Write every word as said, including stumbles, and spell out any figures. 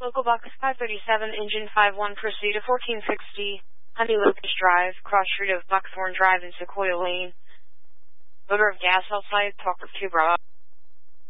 Local box five thirty-seven, engine five one, proceed to fourteen sixty, Honey Locust Drive, cross street of Buckthorn Drive in Sequoia Lane. Odor of gas outside, talk with two bra.